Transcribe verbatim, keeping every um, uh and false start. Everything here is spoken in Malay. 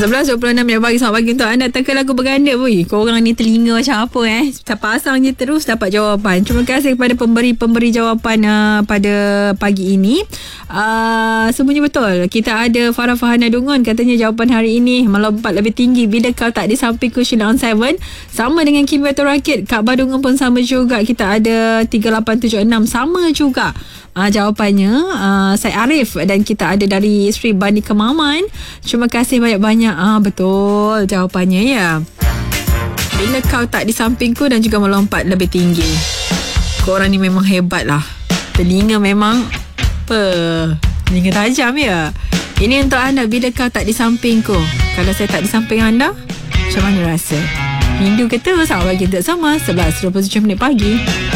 sebelas dua puluh enam minit pagi. Selamat pagi untuk anda. Takkan lagu berganda. Woi, korang ni telinga macam apa eh? Pasang je terus dapat jawapan. Terima kasih kepada pemberi-pemberi jawapan uh, pada pagi ini. Uh, semuanya betul. Kita ada Farah Fahana Dungun. Katanya jawapan hari ini melompat lebih tinggi bila kau tak di sampingku, Sheila on tujuh. Sama dengan Kim Betul Rakit. Kak Badungun pun sama juga. Kita ada tiga lapan tujuh enam. Sama juga. Uh, jawapannya uh, Syed Arif. Dan kita ada dari Sri Bani Kemaman. Terima kasih banyak-banyak. Ah, betul jawapannya ya. Bila kau tak di sampingku dan juga melompat lebih tinggi. Korang ni memang hebat lah. Telinga memang apa? Telinga tajam ya. Ini untuk anda. Bila kau tak di sampingku. Kalau saya tak di samping anda, macam mana rasa? Rindu ke tu? Selamat pagi untuk sama. sebelas dua puluh tujuh minit pagi.